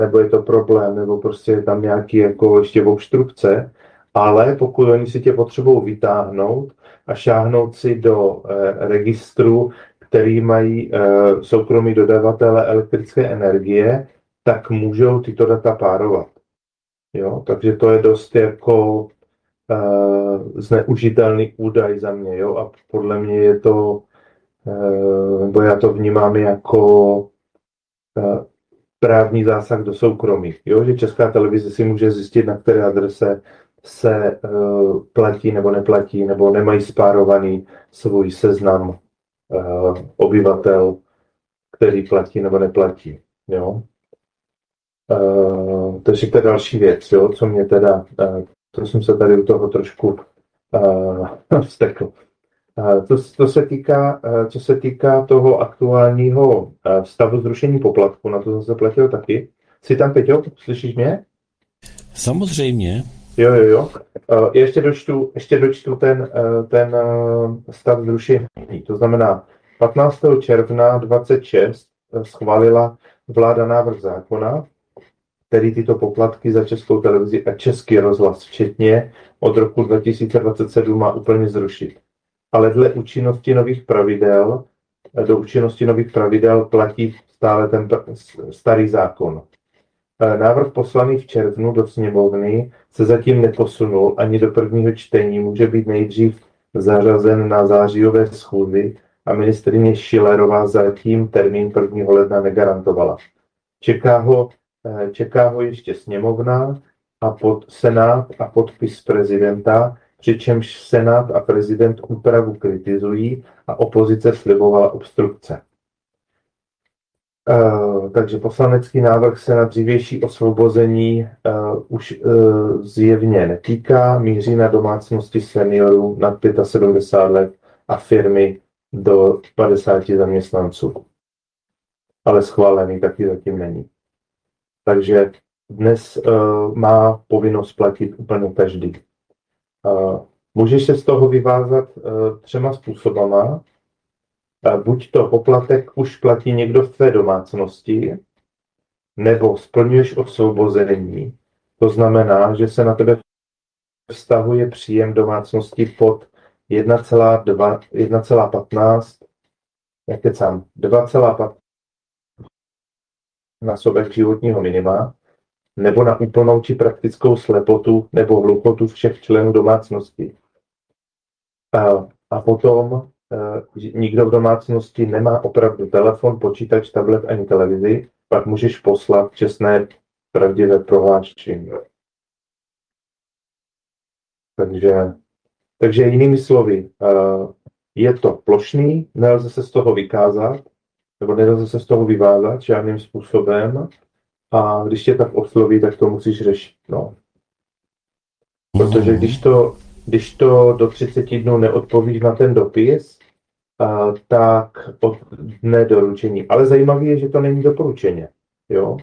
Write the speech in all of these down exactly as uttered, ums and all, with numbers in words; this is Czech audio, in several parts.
nebo je to problém, nebo prostě je tam nějaký jako ještě obstrukce, ale pokud oni si tě potřebují vytáhnout a šáhnout si do eh, registru, který mají eh, soukromí dodavatele elektrické energie, tak můžou tyto data párovat. Jo? Takže to je dost jako eh, zneužitelný údaj za mě. Jo? A podle mě je to, eh, nebo já to vnímám jako eh, právní zásah do soukromí. Jo? Že Česká televize si může zjistit, na které adrese se uh, platí nebo neplatí, nebo nemají spárovaný svůj seznam uh, obyvatel, který platí nebo neplatí. Jo? Uh, takže to je další věc, jo? Co mě teda, uh, to jsem se tady u toho trošku uh, vztekl. Uh, to, to se týká, uh, co se týká toho aktuálního uh, stavu zrušení poplatku, na to jsem se platil taky. Jsi tam, Peťo? Slyšíš mě? Samozřejmě. Jo, jo, jo. Uh, ještě dočtu, ještě dočtu ten, uh, ten uh, stav zrušení. To znamená, patnáctého června dvacet šest schválila vláda návrh zákona, který tyto poplatky za Českou televizi a Český rozhlas včetně od roku dva tisíce dvacet sedm má úplně zrušit. Ale dle účinnosti nových pravidel, do účinnosti nových pravidel platí stále ten starý zákon. Návrh poslaný v červnu do sněmovny se zatím neposunul ani do prvního čtení, může být nejdřív zařazen na zářijové schůzi a ministryně Schillerová zatím termín prvního ledna negarantovala. Čeká ho, čeká ho ještě sněmovna a pod senát a podpis prezidenta, přičemž senát a prezident úpravu kritizují a opozice slibovala obstrukce. Uh, takže poslanecký návrh se na dřívější osvobození uh, už uh, zjevně netýká, míří na domácnosti seniorů nad sedmdesát pět let a firmy do padesáti zaměstnanců. Ale schválený taky zatím není. Takže dnes uh, má povinnost platit úplně každý. Uh, můžeš se z toho vyvázat uh, třema způsobama. Buď to poplatek už platí někdo v tvé domácnosti, nebo splňuješ osvobození. To znamená, že se na tebe vztahuje příjem domácnosti pod jedna celá patnáct, jak kecám, dva celá patnáct násobek životního minima, nebo na úplnou či praktickou slepotu nebo hluchotu všech členů domácnosti. A, a potom nikdo v domácnosti nemá opravdu telefon, počítač, tablet ani televizi, pak můžeš poslat čestné pravdivé prohlášení. Takže, takže jinými slovy, je to plošný, nelze se z toho vykázat, nebo nelze se z toho vyvázat žádným způsobem a když tě tak osloví, tak to musíš řešit. No. Protože když to, když to do třiceti dnů neodpovíš na ten dopis, Uh, tak od dne doručení. Ale zajímavé je, že to není doporučeně. Jo?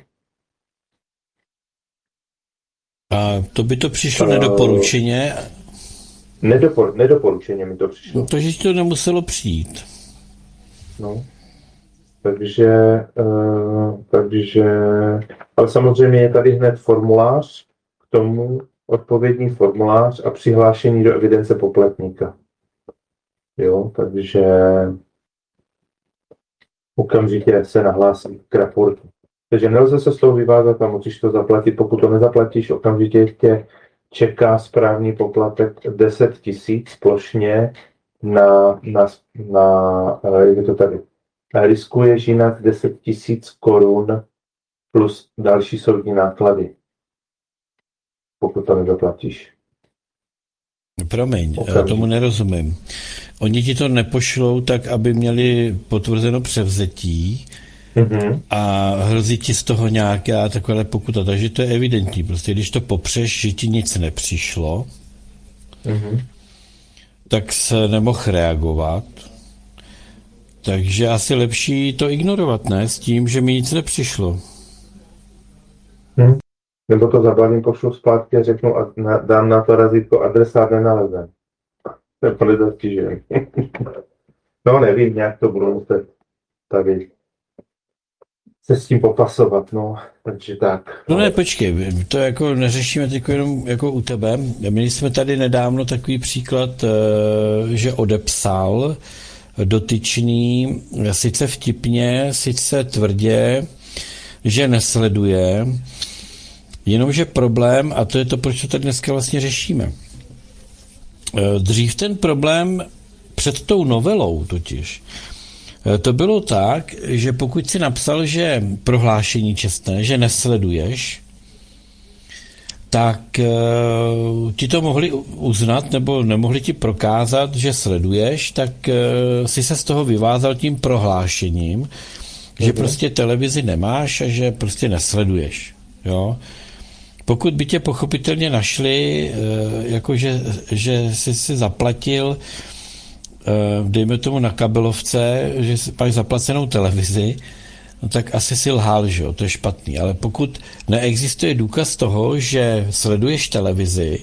A to by to přišlo uh, nedoporučeně? Nedopor, nedoporučeně mi to přišlo. No to, že to nemuselo přijít. No. Takže, uh, takže, ale samozřejmě je tady hned formulář k tomu, odpovědný formulář a přihlášení do evidence poplatníka. Jo, takže okamžitě se nahlásí k raportu. Takže nelze se z toho vyvázat a musíš to zaplatit. Pokud to nezaplatíš, okamžitě tě čeká správní poplatek deset tisíc plošně na, na, na, jak je to tady, riskuješ jinak deset tisíc korun plus další soudní náklady, pokud to nezaplatíš. Promiň, já tomu nerozumím. Oni ti to nepošlou tak, aby měli potvrzeno převzetí mm-hmm. a hrozí ti z toho nějaká taková pokuta. Takže to je evidentní. Prostě když to popřeš, že ti nic nepřišlo, mm-hmm. tak se nemohl reagovat. Takže asi lepší to ignorovat, ne? S tím, že mi nic nepřišlo. Mm. Nebo to zabalím, pošlu zpátky a řeknu a na, dám na to razítko adresát nenalezen. To je nezatížen. No nevím, nějak to budu muset tady se s tím popasovat, no, takže tak. No ne, počkej, to jako neřešíme teď jenom jako u tebe. Měli jsme tady nedávno takový příklad, že odepsal dotyčný, sice vtipně, sice tvrdě, že nesleduje, jenomže problém, a to je to, proč to tady dneska vlastně řešíme. Dřív ten problém před tou novelou totiž, to bylo tak, že pokud si napsal, že prohlášení čestné, že nesleduješ, tak uh, ti to mohli uznat nebo nemohli ti prokázat, že sleduješ, tak uh, si se z toho vyvázal tím prohlášením, mm-hmm. že prostě televizi nemáš a že prostě nesleduješ. Jo? Pokud by tě pochopitelně našli, uh, jako že, že jsi si zaplatil dejme tomu na kabelovce, že máš zaplacenou televizi, no tak asi si lhal, že jo, to je špatný. Ale pokud neexistuje důkaz toho, že sleduješ televizi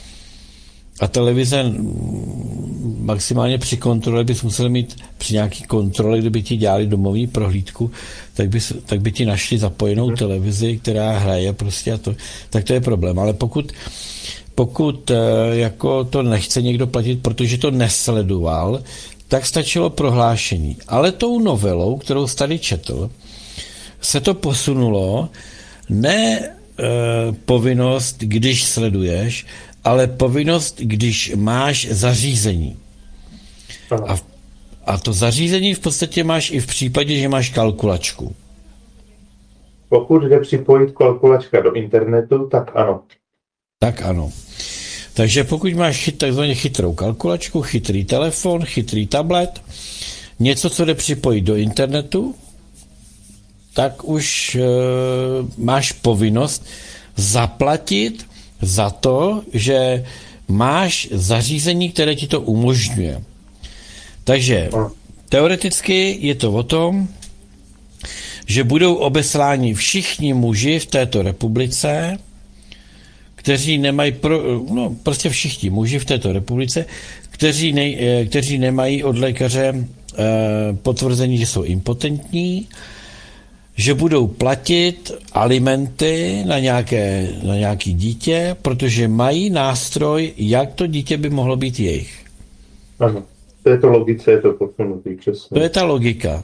a televize maximálně při kontrole bys musel mít při nějaký kontrole, kdyby ti dělali domovní prohlídku, tak by, tak by ti našli zapojenou televizi, která hraje prostě a to, tak to je problém. Ale pokud Pokud jako to nechce někdo platit, protože to nesledoval, tak stačilo prohlášení. Ale tou novelou, kterou jsi tady četl, se to posunulo, ne e, povinnost, když sleduješ, ale povinnost, když máš zařízení. A, a to zařízení v podstatě máš i v případě, že máš kalkulačku. Pokud jde připojit kalkulačka do internetu, tak ano. Tak ano. Takže pokud máš chyt, takzvaně chytrou kalkulačku, chytrý telefon, chytrý tablet, něco, co jde připojit do internetu, tak už e, máš povinnost zaplatit za to, že máš zařízení, které ti to umožňuje. Takže teoreticky je to o tom, že budou obesláni všichni muži v této republice, kteří nemají, pro, no prostě všichni muži v této republice, kteří, ne, kteří nemají od lékaře eh, potvrzení, že jsou impotentní, že budou platit alimenty na nějaké, na nějaké dítě, protože mají nástroj, jak to dítě by mohlo být jejich. Ano, v této logice je to posunutý, přesně. To je ta logika.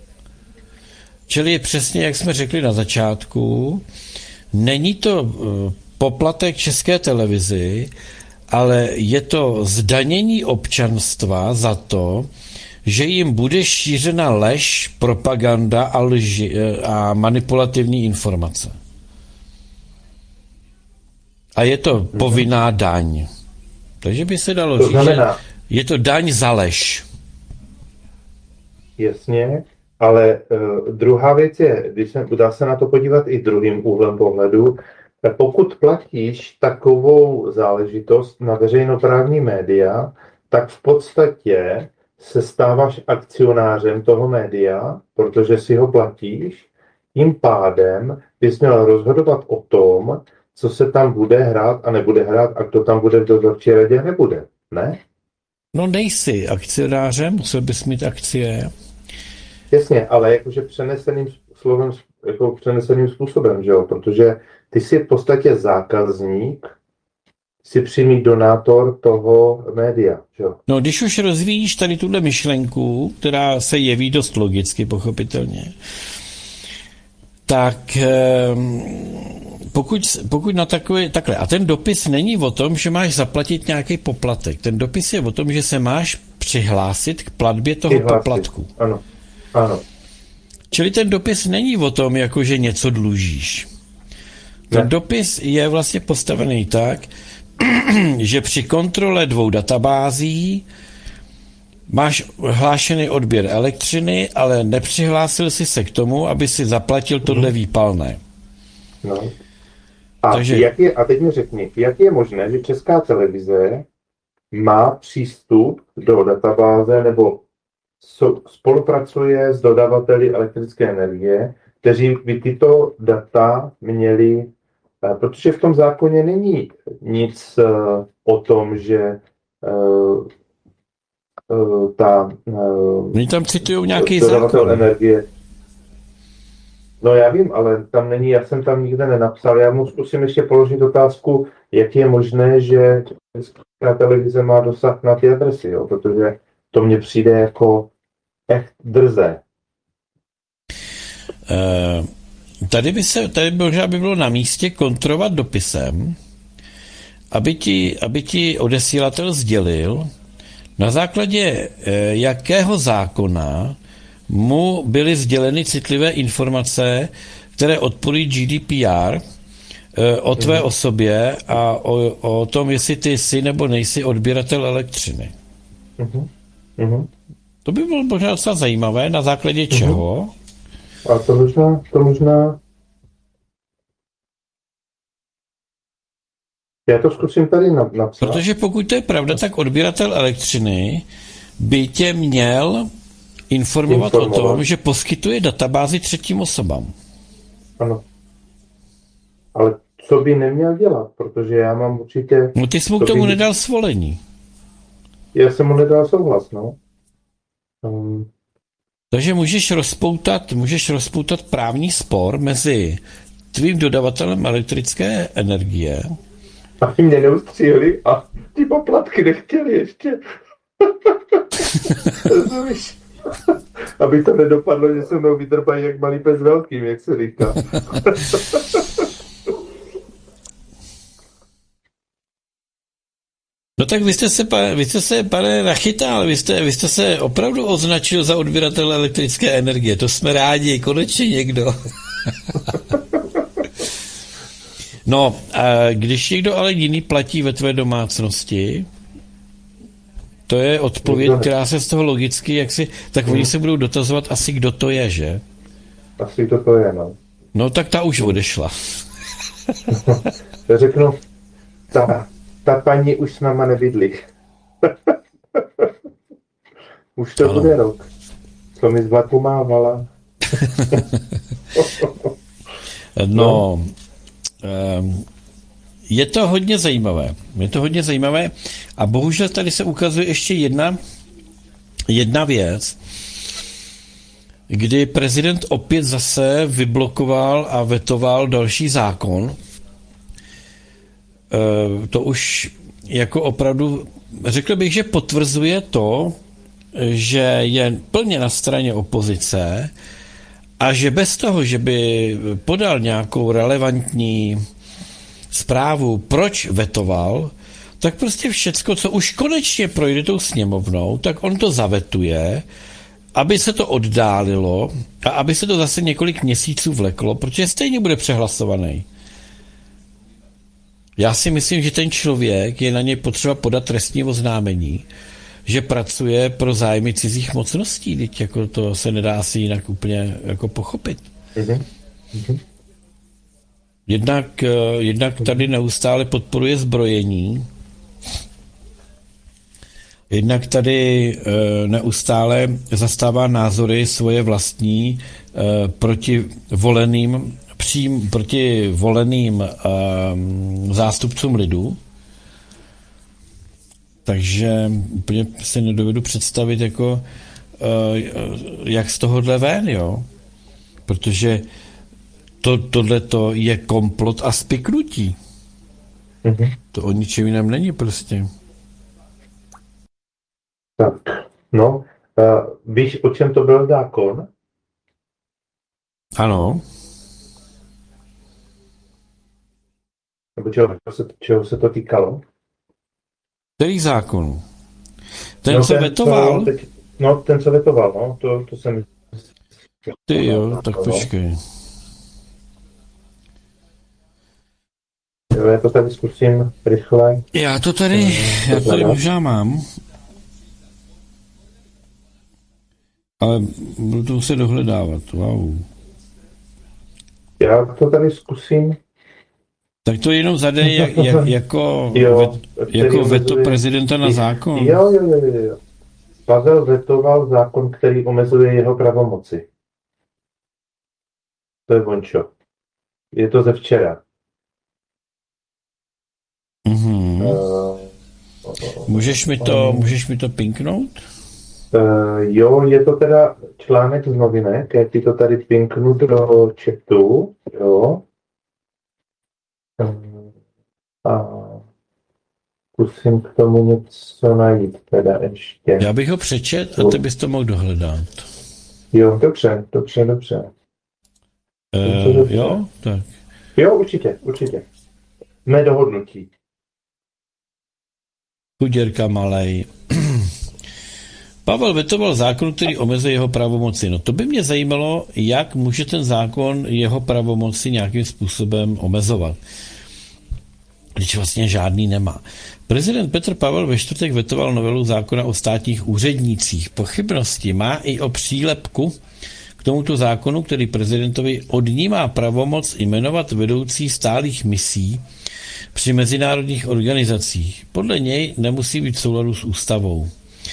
Čili přesně, jak jsme řekli na začátku, není to poplatek České televizi, ale je to zdanění občanstva za to, že jim bude šířena lež, propaganda a, lži, a manipulativní informace. A je to povinná daň. Takže by se dalo to říct, znamená, že je to daň za lež. Jasně, ale uh, druhá věc je, když se, dá se na to podívat i druhým úhlem pohledu, pokud platíš takovou záležitost na veřejnoprávní média, tak v podstatě se stáváš akcionářem toho média, protože si ho platíš, tím pádem bys měl rozhodovat o tom, co se tam bude hrát a nebude hrát a kdo tam bude v dozorčí radě nebude, ne? No nejsi akcionářem, musel bys mít akcie. Jasně, ale jakože přeneseným slovem, jako přeneseným způsobem, že jo, protože ty jsi v podstatě zákazník, jsi přímý donátor toho média, že jo. No, když už rozvíjíš tady tuhle myšlenku, která se jeví dost logicky, pochopitelně, tak pokud, pokud na takové, takhle, a ten dopis není o tom, že máš zaplatit nějaký poplatek, ten dopis je o tom, že se máš přihlásit k platbě toho přihlásit. poplatku. Ano, ano. Čili ten dopis není o tom, jako že něco dlužíš. Ten ne. dopis je vlastně postavený tak, že při kontrole dvou databází máš hlášený odběr elektřiny, ale nepřihlásil jsi se k tomu, aby si zaplatil tohle výpalné. No. A, Takže... jak je, a teď mi řekni, jak je možné, že Česká televize má přístup do databáze nebo spolupracuje s dodavateli elektrické energie, kteří by tyto data měli, protože v tom zákoně není nic o tom, že ta Oni tam citují nějaký dodavatel zákon. energie. No já vím, ale tam není, já jsem tam nikde nenapsal. Já mu zkusím ještě položit otázku, jak je možné, že Česká televize má dosah na ty adresy, jo? Protože to mně přijde jako echt drze. Uh, tady by se, tady možná by bylo na místě kontrovat dopisem, aby ti, aby ti odesílatel sdělil, na základě uh, jakého zákona mu byly sděleny citlivé informace, které odporují G D P R, o tvé mm. osobě a o, o tom, jestli ty jsi nebo nejsi odběratel elektřiny. Mm. Mm. To by bylo možná docela zajímavé, na základě mm. čeho. A to možná, to možná... Já to zkusím tady napsat. Protože pokud to je pravda, tak odběratel elektřiny by tě měl informovat, informovat o tom, že poskytuje databázi třetím osobám. Ano. Ale co by neměl dělat, protože já mám určitě... No ty jsi mu k tomu by... nedal svolení. Já jsem mu nedal souhlas, no. Um... Takže můžeš rozpoutat, můžeš rozpoutat právní spor mezi tvým dodavatelem elektrické energie. A ty mě neustříhli a ty poplatky nechtěli ještě. Aby to nedopadlo, že se mnou vytrpají jak malý pes velkým, jak se říká. No tak vy jste se, vy jste se pane, nachytal, vy jste, vy jste se opravdu označil za odběratele elektrické energie. To jsme rádi, konečně někdo. No, a když někdo ale jiný platí ve tvé domácnosti, to je odpověď, která se z toho logicky, jak si, tak hmm. oni se budou dotazovat asi, kdo to je, že? Asi kdo to je, no. No tak ta už odešla. Já řeknu, ta, ta paní už s náma nebydlí. Už to ano. Bude rok. Co mi z vlaku mávala. No, je to hodně zajímavé. Je to hodně zajímavé a bohužel tady se ukazuje ještě jedna, jedna věc, kdy prezident opět zase vyblokoval a vetoval další zákon. To už jako opravdu, řekl bych, že potvrzuje to, že je plně na straně opozice a že bez toho, že by podal nějakou relevantní zprávu, proč vetoval, tak prostě všecko, co už konečně projde tou sněmovnou, tak on to zavetuje, aby se to oddálilo a aby se to zase několik měsíců vleklo, protože stejně bude přehlasovaný. Já si myslím, že ten člověk je na něj potřeba podat trestní oznámení, že pracuje pro zájmy cizích mocností, teď jako to se nedá asi jinak úplně jako pochopit. Mm-hmm. Mm-hmm. Jednak, jednak tady neustále podporuje zbrojení, jednak tady neustále zastává názory svoje vlastní proti voleným, přím, proti voleným zástupcům lidu. Takže úplně si nedovedu představit, jako, jak z tohohle ven, jo. Protože to, tohleto je komplot a spiknutí. Mm-hmm. To o ničem jiném není prostě. Tak, no, uh, víš, o čem to byl zákon? Ano. Nebo čeho se, čeho se to týkalo? Který zákon? Ten, no, co ten, vetoval? Co, teď, no, ten, co vetoval, no, to, to jsem... Ty jo, tak počkej. Jo, já to tady zkusím rychle. Já to tady, já to tady možná mám. Ale budu to se dohledávat, wow. Já to tady zkusím. Tak to jenom zadej jak, jak, jako, jo, vet, jako veto omezuje, prezidenta na zákon. Jo, jo, jo, jo. Pavel vetoval zákon, který omezuje jeho pravomoci. To je vončo. Je to ze včera. Mm-hmm. Uh, můžeš mi to, můžeš mi to pinknout? Uh, jo, je to teda článek z novinek, jak ti to tady pinknu do chatu, jo. Um, a zkusím k tomu něco najít teda ještě. Já bych ho přečet a ty bys to mohl dohledat. Jo, dobře, dobře, dobře. Uh, dobře. Jo, tak. Jo, určitě, určitě. Jsme dohodnutí. Chuděrka malej. Pavel vetoval zákon, který omezuje jeho pravomoci. No to by mě zajímalo, jak může ten zákon jeho pravomoci nějakým způsobem omezovat. Když vlastně žádný nemá. Prezident Petr Pavel ve čtvrtek vetoval novelu zákona o státních úřednících. Pochybnosti má i o přílepku k tomuto zákonu, který prezidentovi odnímá pravomoc jmenovat vedoucí stálých misí při mezinárodních organizacích. Podle něj nemusí být v souladu s ústavou.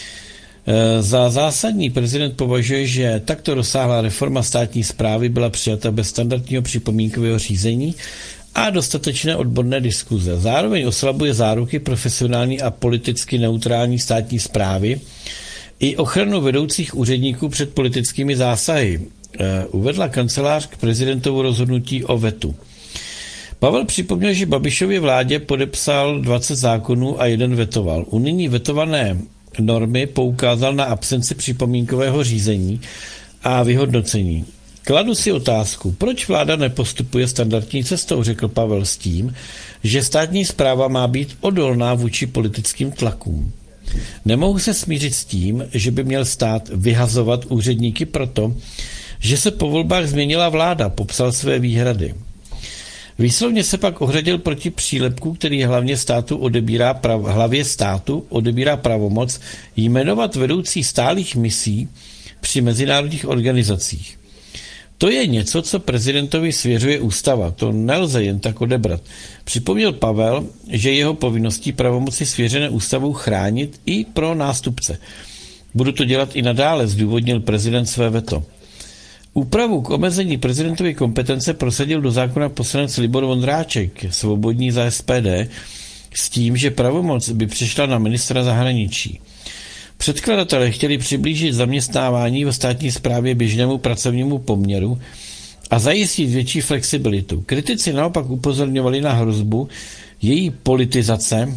Za zásadní prezident považuje, že takto rozsáhlá reforma státní správy byla přijata bez standardního připomínkového řízení a dostatečné odborné diskuze. Zároveň oslabuje záruky profesionální a politicky neutrální státní správy i ochranu vedoucích úředníků před politickými zásahy, uvedla kancelář k prezidentovu rozhodnutí o vetu. Pavel připomněl, že Babišově vládě podepsal dvacet zákonů a jeden vetoval. Unijní vetované normy poukázal na absenci připomínkového řízení a vyhodnocení. Kladu si otázku, proč vláda nepostupuje standardní cestou, řekl Pavel s tím, že státní správa má být odolná vůči politickým tlakům. Nemohu se smířit s tím, že by měl stát vyhazovat úředníky proto, že se po volbách změnila vláda, popsal své výhrady. Výslovně se pak ohradil proti přílepku, který hlavně státu odebírá prav, hlavě státu odebírá pravomoc jmenovat vedoucí stálých misí při mezinárodních organizacích. To je něco, co prezidentovi svěřuje ústava. To nelze jen tak odebrat. Připomněl Pavel, že jeho povinností pravomoci svěřené ústavou chránit i pro nástupce. Budu to dělat i nadále, zdůvodnil prezident své veto. Úpravu k omezení prezidentovy kompetence prosadil do zákona poslanec Libor Vondráček, svobodní za S P D, s tím, že pravomoc by přešla na ministra zahraničí. Předkladatelé chtěli přiblížit zaměstnávání ve státní správě běžnému pracovnímu poměru a zajistit větší flexibilitu. Kritici naopak upozorňovali na hrozbu její politizace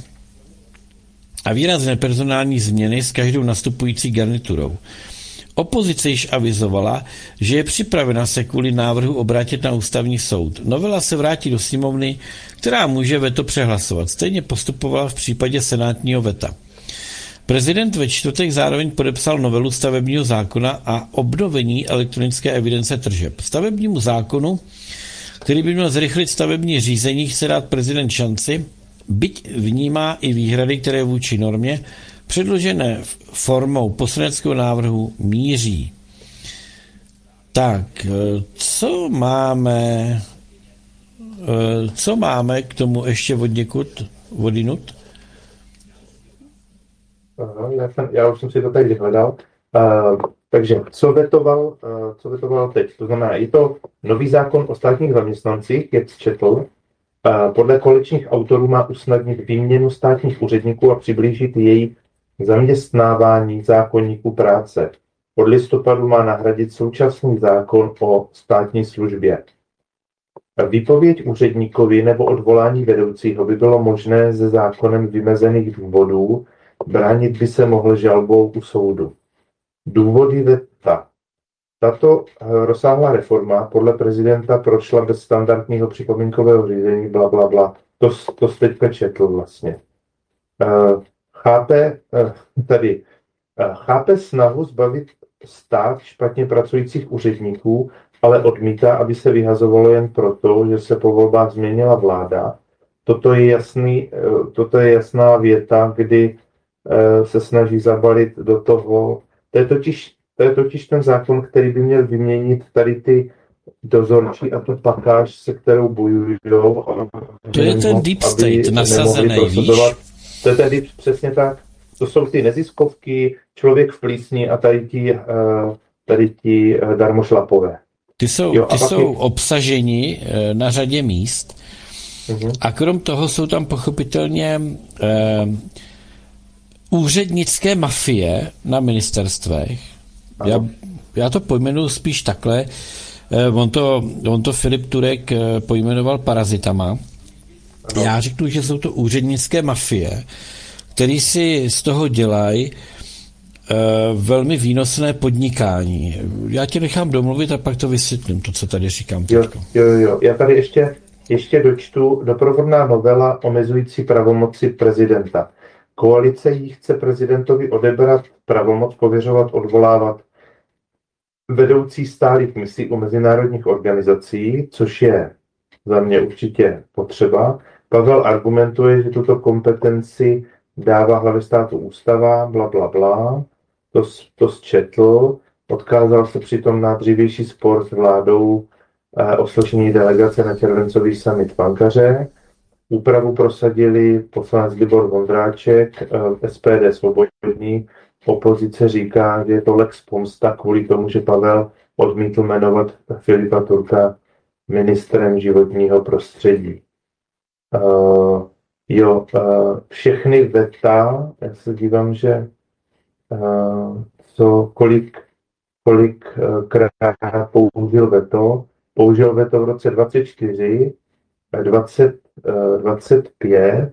a výrazné personální změny s každou nastupující garniturou. Opozice již avizovala, že je připravena se kvůli návrhu obrátit na ústavní soud. Novela se vrátí do sněmovny, která může veto přehlasovat. Stejně postupovala v případě senátního veta. Prezident ve čtvrtek zároveň podepsal novelu stavebního zákona a obnovení elektronické evidence tržeb. Stavebnímu zákonu, který by měl zrychlit stavební řízení, chce dát prezident šanci, byť vnímá i výhrady, které vůči normě předložené formou poslaneckého návrhu míří. Tak, co máme, co máme k tomu ještě od někud, odinut? Aha, já, jsem, já už jsem si to tady vyhledal. Uh, takže co vetoval, uh, co vetoval teď? To znamená, je to nový zákon o státních zaměstnancích, jak jsi četl. Uh, podle koaličních autorů má usnadnit výměnu státních úředníků a přiblížit její zaměstnávání zákonníků práce. Od listopadu má nahradit současný zákon o státní službě. Výpověď úředníkovi nebo odvolání vedoucího by bylo možné ze zákonem vymezených důvodů, bránit by se mohl žalbou u soudu. Důvody veta. Tato rozsáhlá reforma podle prezidenta prošla bez standardního připomínkového řízení, bla, bla, bla. To, to jste teďka četl vlastně. Uh, chápe, uh, tady, uh, chápe snahu zbavit stát špatně pracujících úředníků, ale odmítá, aby se vyhazovalo jen proto, že se po volbách změnila vláda. Toto je, jasný, uh, toto je jasná věta, kdy uh, se snaží zabalit do toho. To je totiž To je totiž ten zákon, který by měl vyměnit tady ty dozorčí a tu pakáž, se kterou bojují. To je ten deep state nasazený, víš? To je ten deep, přesně tak. To jsou ty neziskovky, člověk v plísni a tady ti, tady ti darmošlapové. Ty jsou, jo, ty jsou je... obsaženi na řadě míst uh-huh. a krom toho jsou tam pochopitelně eh, úřednické mafie na ministerstvech. Já, já to pojmenuji spíš takhle. On to, on to Filip Turek pojmenoval parazitama. Já řeknu, že jsou to úřednické mafie, který si z toho dělají velmi výnosné podnikání. Já tě nechám domluvit a pak to vysvětlím, to, co tady říkám. Jo, jo, jo. Já tady ještě, ještě dočtu doprovodná novela omezující pravomoci prezidenta. Koalice jí chce prezidentovi odebrat pravomoc pověřovat, odvolávat vedoucí stálých misí u mezinárodních organizací, což je za mě určitě potřeba. Pavel argumentuje, že tuto kompetenci dává hlavě státu ústava, bla, bla, bla. To, to zčetl. Odkázal se přitom na dřívější spor s vládou eh, o složení delegace na červencový summit v Ankaře. Úpravu prosadili poslanec Libor Vondráček, eh, S P D Svobodní. Opozice říká, že je to lex pomsta kvůli tomu, že Pavel odmítl jmenovat Filipa Turka ministrem životního prostředí. Uh, jo, uh, všechny veta, já se dívám, že uh, co, kolik, kolik uh, krát použil veto. Použil veto v roce dvacet čtyři, dvacet, uh, dvacet pět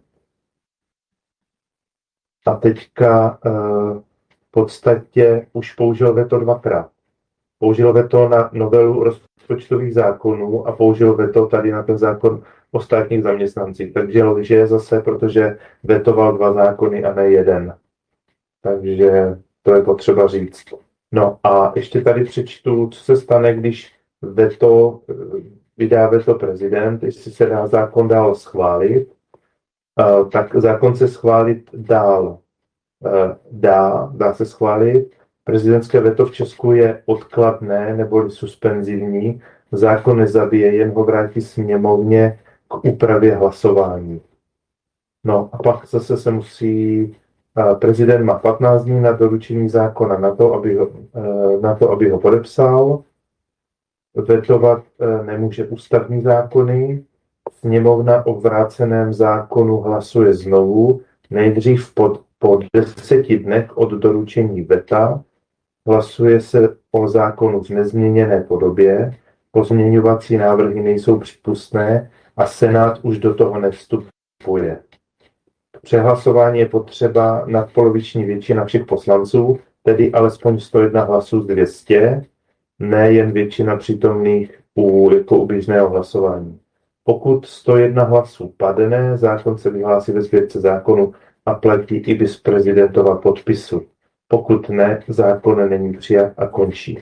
a teďka uh, v podstatě už použil veto dvakrát. Použil veto na novelu rozpočtových zákonů a použil veto tady na ten zákon o státních zaměstnancích. Takže lže zase, protože vetoval dva zákony a ne jeden. Takže to je potřeba říct. No a ještě tady přečtu, co se stane, když veto, vydá veto prezident, jestli se dá zákon dál schválit, tak zákon se schválit dál dá, dá se schválit. Prezidentské veto v Česku je odkladné nebo suspenzivní. Zákon nezabije, jen ho vrátí sněmovně k úpravě hlasování. No a pak zase se musí, prezident má patnáct dní na doručení zákona na to, aby ho, na to, aby ho podepsal. Vetovat nemůže ústavní zákony. Sněmovna o vráceném zákonu hlasuje znovu, nejdřív pod, po deseti dnech od doručení veta. Hlasuje se o zákonu v nezměněné podobě, pozměňovací návrhy nejsou přípustné a Senát už do toho nevstupuje. K přehlasování je potřeba nadpoloviční většina všech poslanců, tedy alespoň sto jedna hlasů z dvě stě, ne jen většina přítomných u, jako u běžného hlasování. Pokud sto jedna hlasů padne, zákon se vyhlásí ve sbírce zákonu a platí i bez prezidentova podpisu. Pokud ne, zákon není přijat a končí.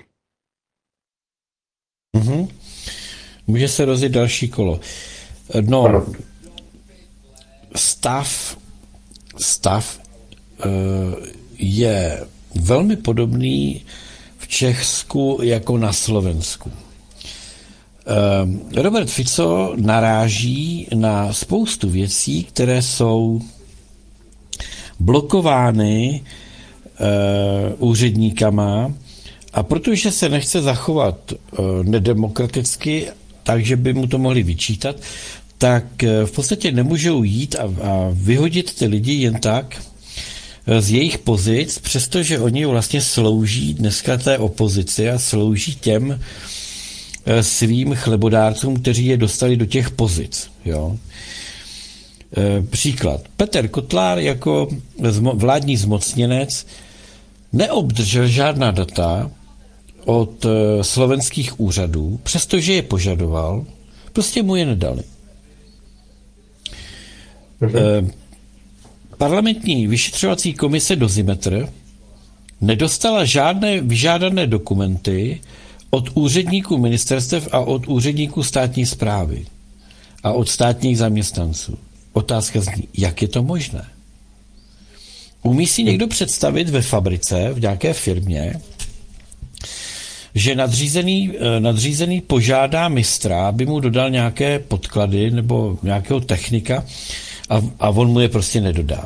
Mm-hmm. Může se rozjet další kolo. No, ano. stav, stav uh, je velmi podobný v Česku jako na Slovensku. Uh, Robert Fico naráží na spoustu věcí, které jsou blokovány uh, úředníkama, a protože se nechce zachovat uh, nedemokraticky, takže by mu to mohli vyčítat, tak uh, v podstatě nemůžou jít a, a vyhodit ty lidi jen tak uh, z jejich pozic, přestože oni vlastně slouží dneska té opozici a slouží těm uh, svým chlebodárcům, kteří je dostali do těch pozic. Jo? Uh, příklad. Petr Kotlár jako zmo- vládní zmocněnec neobdržel žádná data od e, slovenských úřadů, přestože je požadoval, prostě mu je nedali. Mhm. E, parlamentní vyšetřovací komise Dozimetr nedostala žádné vyžádané dokumenty od úředníků ministerstev a od úředníků státní správy a od státních zaměstnanců. Otázka zní, jak je to možné? Umí si někdo představit ve fabrice, v nějaké firmě, že nadřízený, nadřízený požádá mistra, aby mu dodal nějaké podklady nebo nějakého technika a, a on mu je prostě nedodá.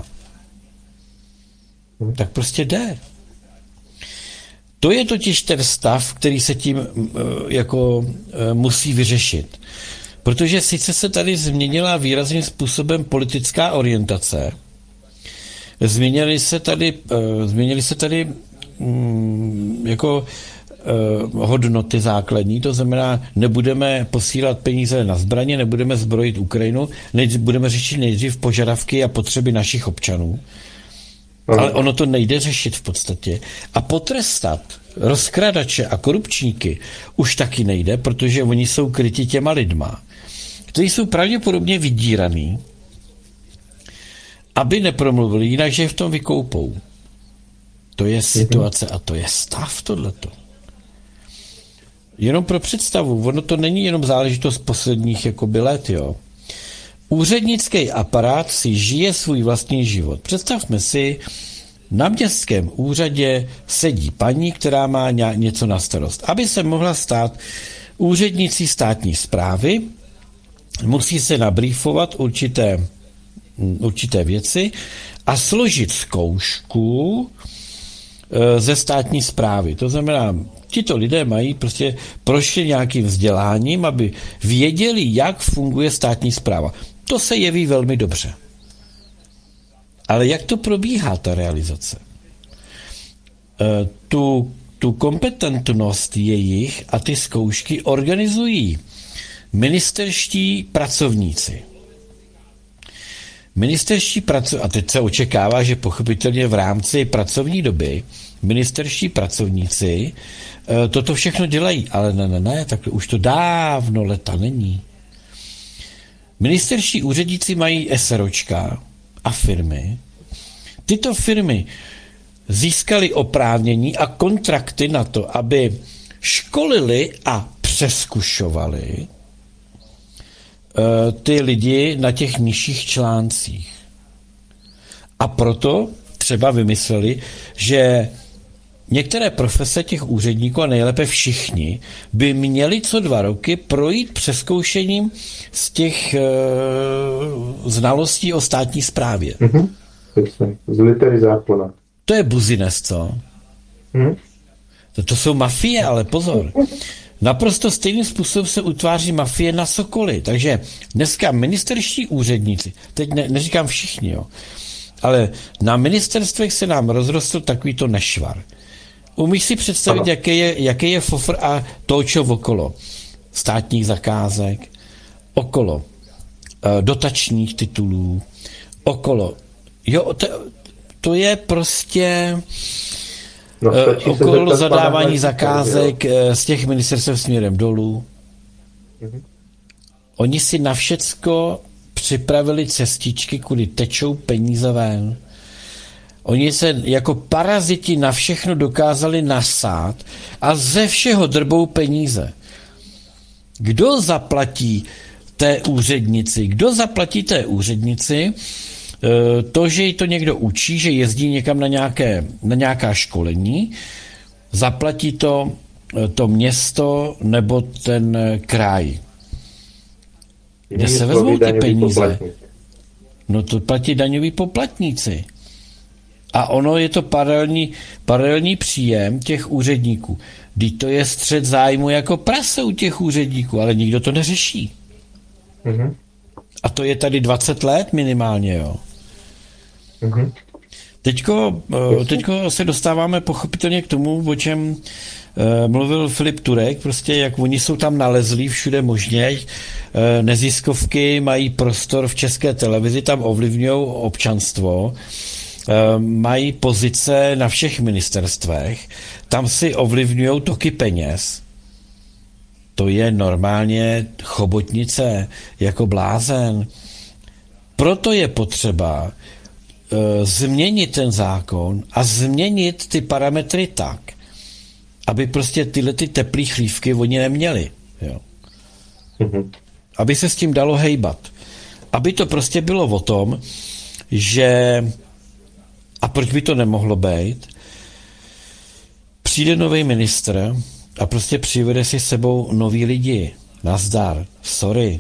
Tak prostě jde. To je totiž ten stav, který se tím jako musí vyřešit. Protože sice se tady změnila výrazným způsobem politická orientace, změnily se tady, uh, změnily se tady um, jako uh, hodnoty základní, to znamená, nebudeme posílat peníze na zbraně, nebudeme zbrojit Ukrajinu, nejdřív, budeme řešit nejdřív požadavky a potřeby našich občanů. Ale ono to nejde řešit v podstatě. A potrestat rozkradače a korupčníky už taky nejde, protože oni jsou kryti těma lidma, kteří jsou pravděpodobně vydíraný, aby nepromluvili, jinak že je v tom vykoupou. To je situace a to je stav tohleto. Jenom pro představu, ono to není jenom záležitost posledních jakoby let, jo. Úřednický aparát si žije svůj vlastní život. Představme si, na městském úřadě sedí paní, která má něco na starost. Aby se mohla stát úřednicí státní správy, musí se nabrýfovat určité, určité věci a složit zkoušku ze státní správy. To znamená, tito lidé mají prostě prošli nějakým vzděláním, aby věděli, jak funguje státní správa. To se jeví velmi dobře. Ale jak to probíhá, ta realizace? E, tu, tu kompetentnost jejich a ty zkoušky organizují ministerští pracovníci. Ministerští pracovníci, a teď se očekává, že pochopitelně v rámci pracovní doby ministerští pracovníci e, toto všechno dělají, ale ne, ne, ne, tak už to dávno leta není. Ministerští úředníci mají SROčka a firmy. Tyto firmy získaly oprávnění a kontrakty na to, aby školili a přeskušovali uh, ty lidi na těch nižších článcích. A proto třeba vymysleli, že některé profese těch úředníků, a nejlépe všichni, by měli co dva roky projít přezkoušením z těch uh, znalostí o státní správě. Mm-hmm. Z litery zákona. To je buzines, co? Mm-hmm. To, to jsou mafie, ale pozor. Naprosto stejným způsobem se utváří mafie na Sokoli. Takže dneska ministerští úředníci, teď ne, neříkám všichni, jo, ale na ministerstvech se nám rozrostl takovýto nešvar. Umíš si představit, jaký je, jaký je fofr a točo okolo státních zakázek, okolo uh, dotačních titulů, okolo. Jo, to, to je prostě no, uh, okolo zadávání zakázek uh, z těch ministerstev směrem dolů. Mhm. Oni si na všecko připravili cestičky, kudy tečou peníze ven. Oni se jako paraziti na všechno dokázali nasát a ze všeho drbou peníze. Kdo zaplatí té úřednici? Kdo zaplatí té úřednici to, že jí to někdo učí, že jezdí někam na, nějaké, na nějaká školení, zaplatí to to město nebo ten kraj. Kde se vezmou ty peníze? No to platí daňoví poplatníci. A ono je to paralelní, paralelní příjem těch úředníků. Vždyť to je střet zájmu jako prase u těch úředníků, ale nikdo to neřeší. Mm-hmm. A to je tady dvacet let minimálně, jo. Mm-hmm. Teďko, teďko se dostáváme pochopitelně k tomu, o čem uh, mluvil Filip Turek, prostě jak oni jsou tam nalezlí všude možně, uh, neziskovky mají prostor v České televizi, tam ovlivňují občanstvo, mají pozice na všech ministerstvech, tam si ovlivňují toky peněz. To je normálně chobotnice jako blázen. Proto je potřeba uh, změnit ten zákon a změnit ty parametry tak, aby prostě tyhle ty teplý chlívky oni neměli. Jo. Mm-hmm. Aby se s tím dalo hejbat. Aby to prostě bylo o tom, že a proč by to nemohlo být? Přijde nový ministr a prostě přivede si s sebou noví lidi. Nazdar, sorry.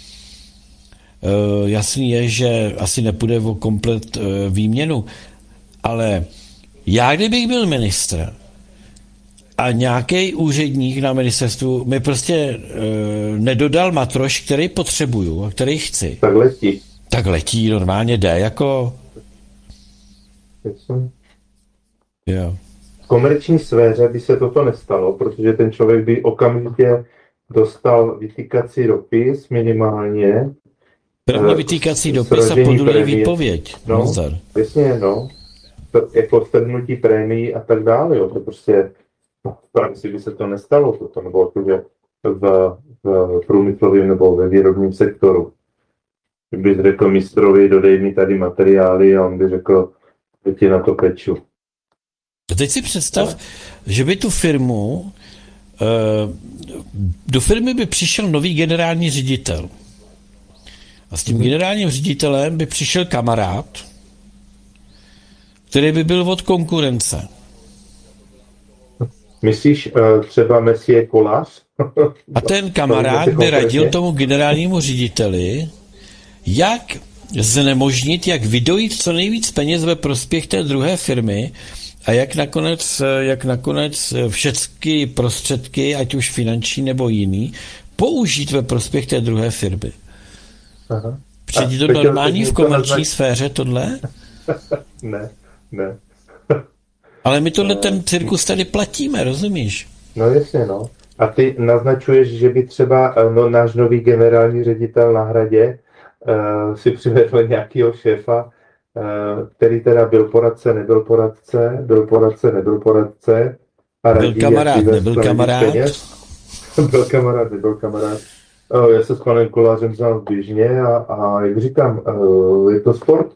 E, jasný je, že asi nepůjde o komplet e, výměnu, ale já, kdybych byl ministr a nějaký úředník na ministerstvu mi prostě e, nedodal matroš, který potřebuju a který chci. Tak letí. Tak letí, normálně jde, jako... Jasně. Jo. V komerční sféře by se toto nestalo, protože ten člověk by okamžitě dostal vytýkací dopis minimálně. První eh, vytýkací s- dopis a po sražení druhý prémie. výpověď. No, Nazdar. jasně, no. To, jako strhnutí prémií a tak dále, jo. To prostě v praxi by se to nestalo, toto, nebo to, že v, v průmyslovém nebo ve výrobním sektoru. Kdybych řekl mistrovi, dodej mi tady materiály a on by řekl, že ti na to peču. Teď si představ, že by tu firmu, do firmy by přišel nový generální ředitel. A s tím generálním ředitelem by přišel kamarád, který by byl od konkurence. Myslíš uh, třeba Messie Kolář? A ten kamarád by radil tomu generálnímu řediteli, jak znemožnit, jak vydojit co nejvíc peněz ve prospěch té druhé firmy a jak nakonec, jak nakonec všechny prostředky, ať už finanční nebo jiný, použít ve prospěch té druhé firmy. Aha. Přijde to normální v komerční sféře tohle? Ne, ne. Ale my tohle ten cirkus tady platíme, rozumíš? No jasně, no. A ty naznačuješ, že by třeba no, náš nový generální ředitel na Hradě uh, si přivedl nějakého šéfa, uh, který teda byl poradce, nebyl poradce, byl poradce, nebyl poradce. A byl kamarád, nebyl kamarád. Byl kamarád, nebyl kamarád. Uh, já se s panem Kolářem znám běžně a, a jak říkám, uh, je to sport.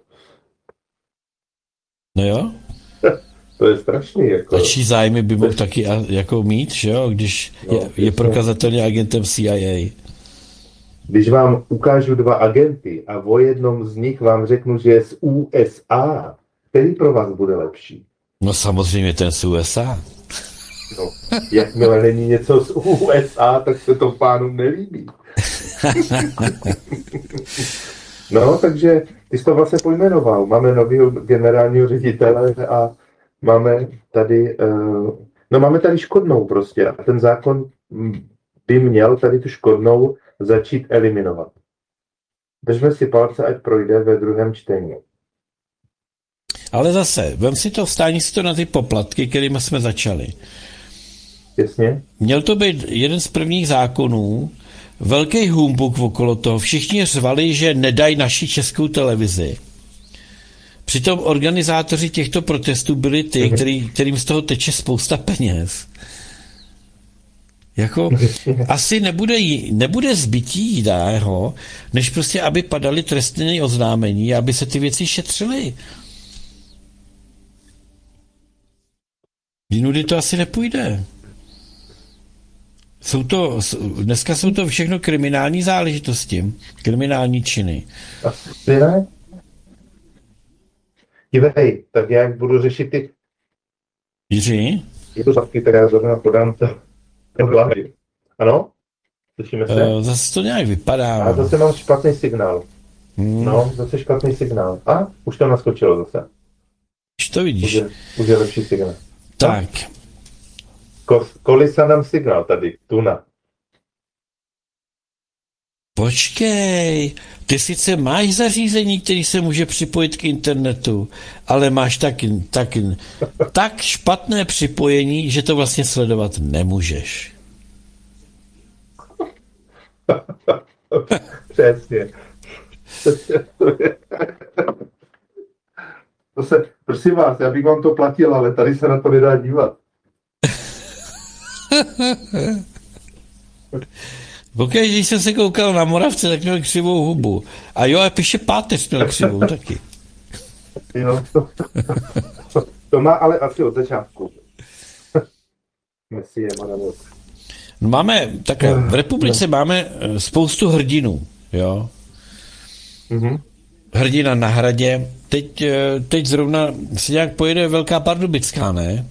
No jo. To je strašný. Jako. A čí zájmy by mohl taky jako mít, že jo, když no, je, je prokazatelně agentem C I A. Když vám ukážu dva agenty a o jednom z nich vám řeknu, že je z U S A, který pro vás bude lepší? No samozřejmě ten z U S A. No, jakmile není něco z U S A, tak se to pánům nelíbí. No, takže ty jsi to vlastně pojmenoval. Máme nového generálního ředitele a máme tady, uh, no máme tady škodnou prostě a ten zákon by měl tady tu škodnou začít eliminovat. Držme si palce, ať projde ve druhém čtení. Ale zase, vem si to, vstání si to na ty poplatky, kterými jsme začali. Jasně? Měl to být jeden z prvních zákonů, velký humbuk okolo toho, všichni řvali, že nedají naši českou televizi. Přitom organizátoři těchto protestů byli ty, který, kterým z toho teče spousta peněz. Jako, asi nebude, nebude zbytí jiného, než prostě, aby padaly trestné oznámení, aby se ty věci šetřily. Jinudy to asi nepůjde. Jsou to, dneska jsou to všechno kriminální záležitosti, kriminální činy. Asi ne? Dívej, tak jak budu řešit ty... Jiří? Je to taky, tak já zrovna podám to hlavy. Ano? Slyšíme se? Uh, zase to nějak vypadá. A zase mám špatný signál. Hmm. No, zase špatný signál. A už to naskočilo zase. Už to vidíš. Už je, už je lepší signál. Tak. Ko, kolisa nám signál tady, tuna. Počkej, ty sice máš zařízení, který se může připojit k internetu, ale máš tak, tak, tak špatné připojení, že to vlastně sledovat nemůžeš. Přesně. To se, prosím vás, já bych vám to platil, ale tady se na to nedá dívat. Pokud když jsem se koukal na Moravce, tak měl křivou hubu. A jo, a píše Páteř měl křivou taky. Jo, to, to, to má ale asi od začátku. Messie, madame. No máme, takhle, v republice máme spoustu hrdinů, jo. Mm-hmm. Hrdina na Hradě. Teď, teď zrovna si nějak pojede Velká Pardubická, ne?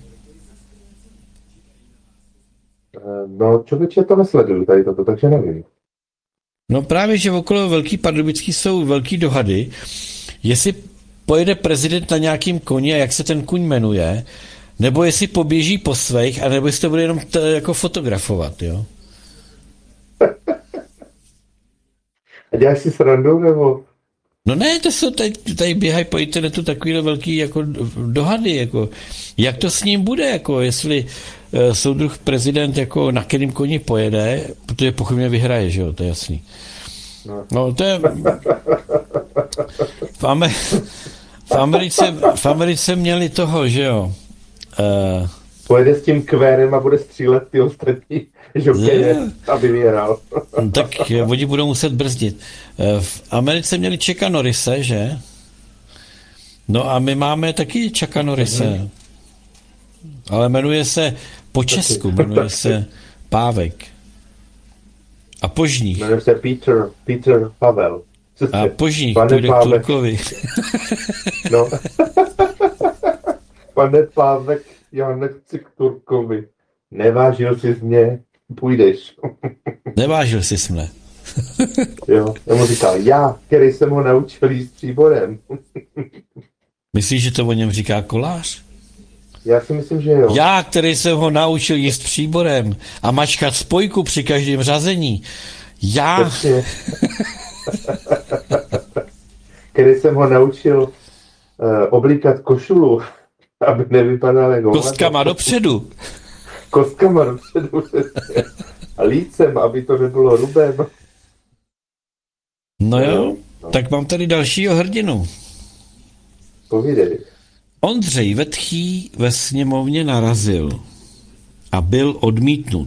No, člověče, to nesleduju tady toto, takže nevím. No právě, že okolo Velký Pardubický jsou velký dohady, jestli pojede prezident na nějakým koni a jak se ten kuň jmenuje, nebo jestli poběží po svých, anebo jestli to bude jenom t- jako fotografovat, jo? A děláš si srandu, nebo? No ne, to jsou tady, tady běhají po internetu takovýhle velký jako dohady, jako jak to s ním bude, jako jestli uh, soudruh prezident jako na kterým koni pojede, protože pochybně vyhraje, že jo, to je jasný. No, no to je v, Amer- v, Americe, v Americe měli toho, že jo. Uh, Pojede s tím kvérem a bude střílet ty ostatní žokeje, aby vyhrál. Tak oni budou muset brzdit. V Americe měli Chucka Norrise, že? No a my máme taky Chucka Norrise. Ale jmenuje se po česku, jmenuje se Pávek. A Požník. Jmenuje se Peter, Peter Pavel. A Požník půjde k Turkovi. No. Pane Pávek, já nechci k Turkovi. Nevážil jsi z mě, půjdeš. Nevážil jsi z mne. Jo, já mu říkal, já, který jsem ho naučil jíst příborem. Myslíš, že to o něm říká Kolář? Já si myslím, že jo. Já, který jsem ho naučil jíst příborem a mačkat spojku při každém řazení. Já. Který jsem ho naučil uh, oblíkat košulu, aby nevypadal jako... Kostkama dopředu. Kostkama dopředu. A lícem, aby to nebylo rubem. No jo, no. Tak mám tady dalšího hrdinu. Povídej. Ondřej Vetchý ve sněmovně narazil a byl odmítnut.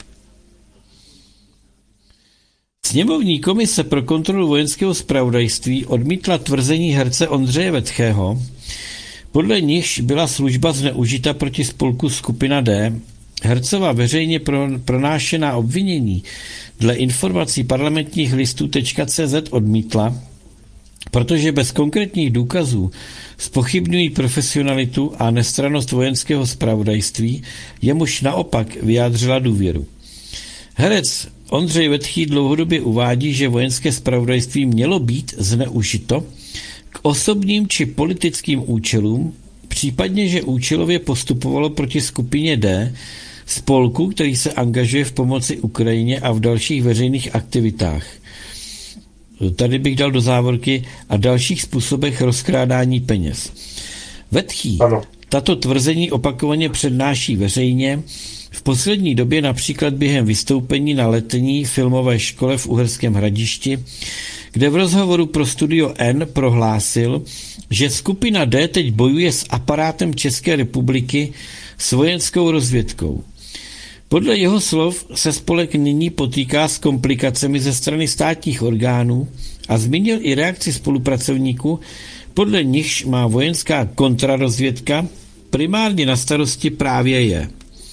Sněmovní komise pro kontrolu vojenského zpravodajství odmítla tvrzení herce Ondřeje Vetchého, podle nichž byla služba zneužita proti spolku Skupina D. Hercova veřejně pronášená obvinění dle informací parlamentních listů .cz odmítla, protože bez konkrétních důkazů zpochybňují profesionalitu a nestrannost vojenského zpravodajství, jemuž naopak vyjádřila důvěru. Herec Ondřej Vetchý dlouhodobě uvádí, že vojenské zpravodajství mělo být zneužito k osobním či politickým účelům, případně, že účelově postupovalo proti skupině D, spolku, který se angažuje v pomoci Ukrajině a v dalších veřejných aktivitách. Tady bych dal do závorky a dalších způsobech rozkrádání peněz. Vetchý ano. Tato tvrzení opakovaně přednáší veřejně, v poslední době například během vystoupení na letní filmové škole v Uherském Hradišti, kde v rozhovoru pro Studio N prohlásil, že skupina D teď bojuje s aparátem České republiky s vojenskou rozvědkou. Podle jeho slov se spolek nyní potýká s komplikacemi ze strany státních orgánů a zmínil i reakci spolupracovníků, podle nichž má vojenská kontrarozvědka primárně na starosti právě je.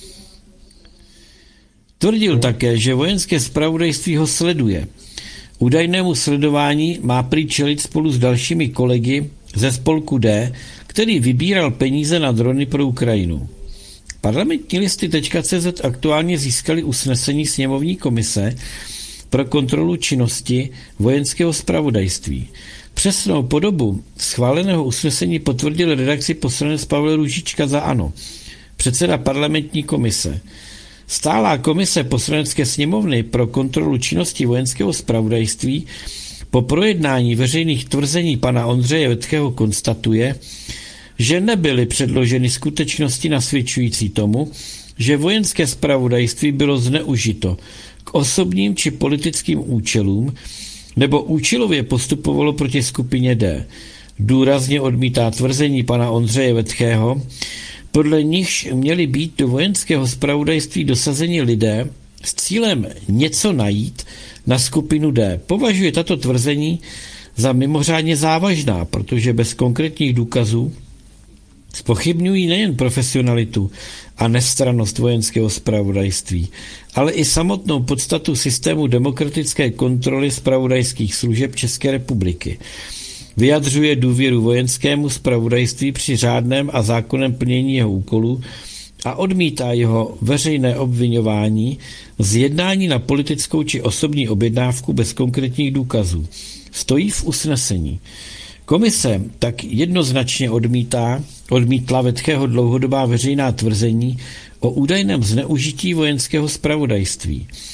Tvrdil také, že vojenské zpravodajství ho sleduje. Údajnému sledování má prý čelit spolu s dalšími kolegy ze spolku D, který vybíral peníze na drony pro Ukrajinu. Parlamentní listy .cz aktuálně získali usnesení sněmovní komise pro kontrolu činnosti vojenského zpravodajství. Přesnou podobu schváleného usnesení potvrdil redakci poslanec Pavel Růžička za ANO, předseda parlamentní komise. Stálá komise Poslanecké sněmovny pro kontrolu činnosti vojenského zpravodajství po projednání veřejných tvrzení pana Ondřeje Vetchého konstatuje, že nebyly předloženy skutečnosti nasvědčující tomu, že vojenské zpravodajství bylo zneužito k osobním či politickým účelům nebo účelově postupovalo proti skupině D. Důrazně odmítá tvrzení pana Ondřeje Vetchého, podle nichž měli být do vojenského zpravodajství dosazeni lidé s cílem něco najít na skupinu D. Považuje tato tvrzení za mimořádně závažná, protože bez konkrétních důkazů zpochybňují nejen profesionalitu a nestrannost vojenského zpravodajství, ale i samotnou podstatu systému demokratické kontroly zpravodajských služeb České republiky. Vyjadřuje důvěru vojenskému zpravodajství při řádném a zákonném plnění jeho úkolů a odmítá jeho veřejné obviňování z jednání na politickou či osobní objednávku bez konkrétních důkazů. Stojí v usnesení. Komise tak jednoznačně odmítá, odmítla Vetchého dlouhodobá veřejná tvrzení o údajném zneužití vojenského zpravodajství.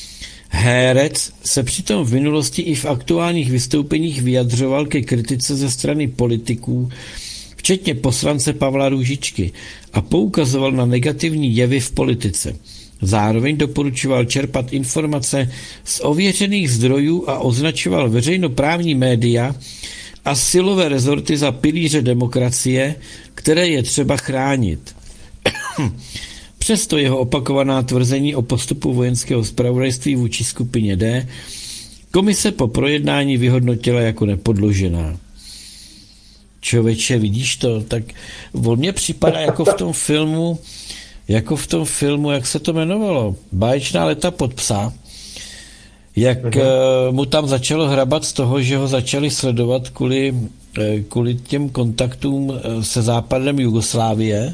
Herec se přitom v minulosti i v aktuálních vystoupeních vyjadřoval ke kritice ze strany politiků, včetně poslance Pavla Růžičky, a poukazoval na negativní jevy v politice. Zároveň doporučoval čerpat informace z ověřených zdrojů a označoval veřejnoprávní média a silové rezorty za pilíře demokracie, které je třeba chránit. Přesto jeho opakovaná tvrzení o postupu vojenského zpravodajství vůči skupině D komise po projednání vyhodnotila jako nepodložená. Člověče, vidíš to? Tak on mě připadá jako v tom filmu, jako v tom filmu, jak se to jmenovalo, Báječná léta pod psa, jak uh, mu tam začalo hrabat z toho, že ho začali sledovat kvůli, kvůli těm kontaktům se západem Jugoslávie.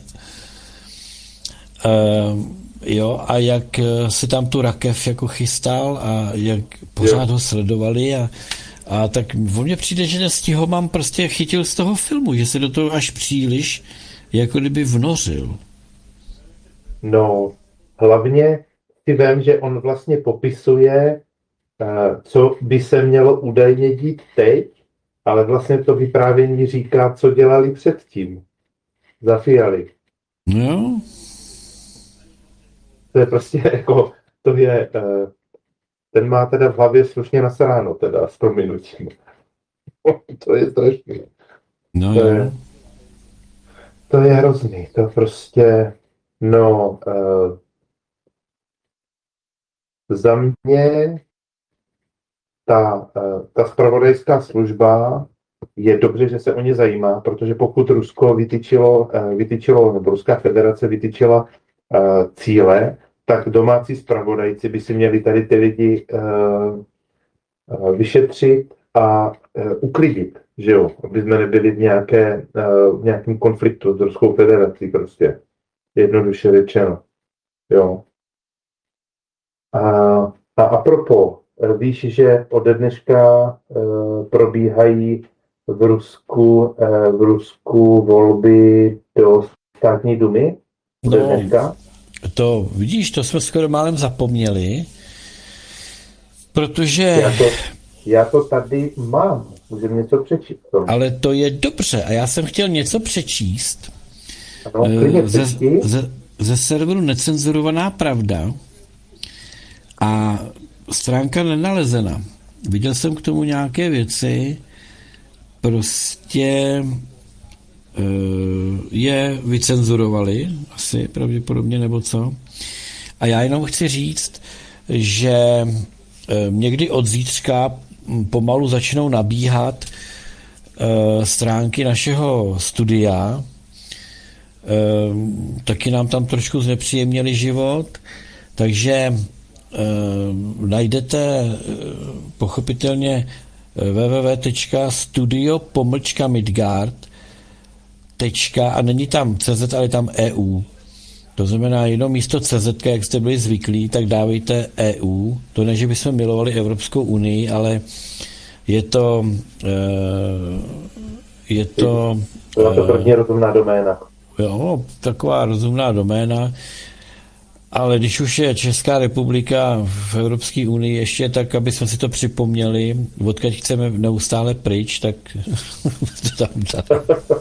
Uh, jo, a jak si tam tu rakev jako chystal a jak pořád ho sledovali a, a tak on mně přijde, že dnes ho mám prostě chytil z toho filmu, že se do toho až příliš jako kdyby vnořil. No, hlavně si vím, že on vlastně popisuje, co by se mělo údajně dít teď, ale vlastně to vyprávění říká, co dělali předtím. Za Fialy. No. To je prostě jako, to je, ten má teda v hlavě slušně nasráno, teda s prominutím. To je strašný. No to, jo. je, to je hrozný, to prostě, no, uh, za mě ta, uh, ta zpravodajská služba je dobře, že se o ně zajímá, protože pokud Rusko vytyčilo, uh, vytyčilo nebo Ruská federace vytyčila uh, cíle, tak domácí zpravodajci by si měli tady ty lidi uh, uh, vyšetřit a uh, uklidit, že jo, aby jsme nebyli v, nějaké, uh, v nějakém konfliktu s Ruskou federací prostě. Jednoduše řečeno. Jo. A, a apropo, víš, že ode dneška uh, probíhají v Rusku, uh, v Rusku volby do státní dumy? Ode No, dneška? to vidíš, to jsme skoro málem zapomněli, protože... Já to, já to tady mám, můžeme něco přečíst. Ale to je dobře a já jsem chtěl něco přečíst. Ano, klidně ze, přečti. ze, ze serveru Necenzurovaná pravda a stránka nenalezena. Viděl jsem k tomu nějaké věci, prostě je vycenzurovali, asi pravděpodobně, nebo co. A já jenom chci říct, že někdy od zítřka pomalu začnou nabíhat stránky našeho studia. Taky nám tam trošku znepříjemnili život, takže najdete pochopitelně w w w tečka studio pomlčka midgard tečka a není tam C Z, ale je tam E U. To znamená jenom místo C Z, jak jste byli zvyklí, tak dávejte E U. To ne, že bychom milovali Evropskou unii, ale je to je to Byla to první rozumná doména. Jo, taková rozumná doména, ale když už je Česká republika v Evropské unii ještě, tak aby jsme si to připomněli, odkud chceme neustále pryč, tak to tam dá.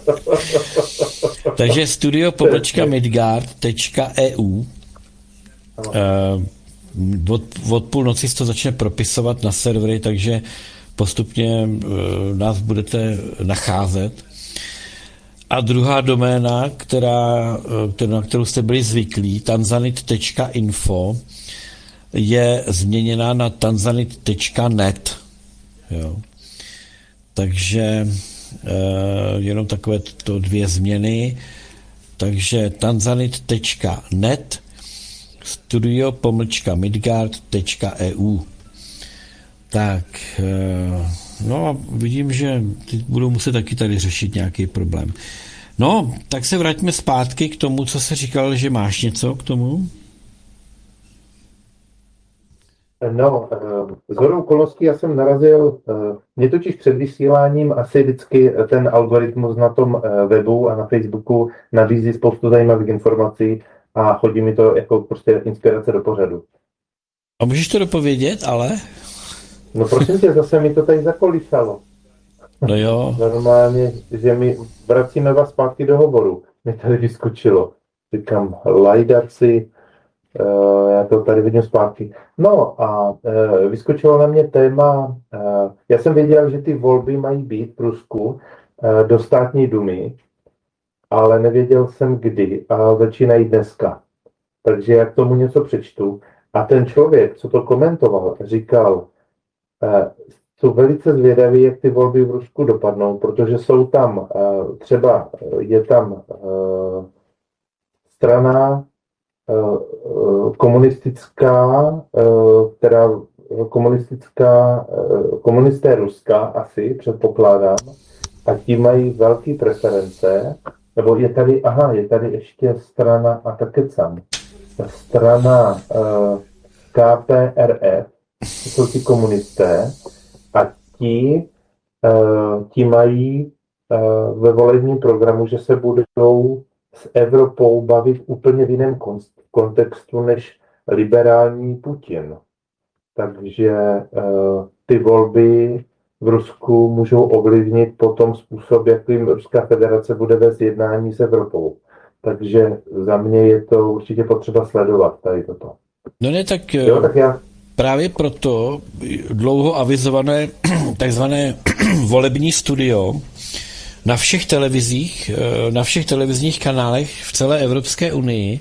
Takže studio pomlčka midgard tečka e u od, od půlnoci se to začne propisovat na servery, takže postupně nás budete nacházet. A druhá doména, která, na kterou jste byli zvyklí, tanzanit tečka info, je změněna na tanzanit tečka net. Jo. Takže eh, jenom takové to dvě změny. Takže tanzanit tečka net, studio pomlčka midgard tečka e u. Tak, eh, no a vidím, že ty budou muset taky tady řešit nějaký problém. No, tak se vraťme zpátky k tomu, co jsi říkal, že máš něco k tomu? No, z hodou okolností já jsem narazil, mě totiž před vysíláním asi vždycky ten algoritmus na tom webu a na Facebooku nabízí spoustu zajímavých informací a chodí mi to jako prostě inspirace do pořadu. A můžeš to dopovědět, ale? No prosím tě, zase mi to tady zakolísalo. No jo. Normálně, že mi vracíme vás zpátky do hovoru. Mě tady vyskočilo. Říkám, lajdaci, uh, já to tady vidím zpátky. No a uh, vyskočilo na mě téma, uh, já jsem věděl, že ty volby mají být v Rusku uh, do státní dumy, ale nevěděl jsem kdy a začínají dneska. Takže já k tomu něco přečtu. A ten člověk, co to komentoval, říkal, uh, jsou velice zvědaví, jak ty volby v Rusku dopadnou, protože jsou tam, uh, třeba je tam uh, strana uh, komunistická, uh, která komunistická, uh, komunisté Ruska asi, předpokládám, a ti mají velké preference, nebo je tady, aha, je tady ještě strana, a také sam, strana uh, K P R F, to jsou ti komunisté, a ti, uh, ti mají uh, ve volebním programu, že se budou s Evropou bavit úplně v jiném kontextu než liberální Putin. Takže uh, ty volby v Rusku můžou ovlivnit potom způsob, jakým Ruská federace bude vést jednání s Evropou. Takže za mě je to určitě potřeba sledovat tady toto. No ne, tak, jo, tak já... právě proto dlouho avizované takzvané volební studio na všech televizích, na všech televizních kanálech v celé Evropské unii,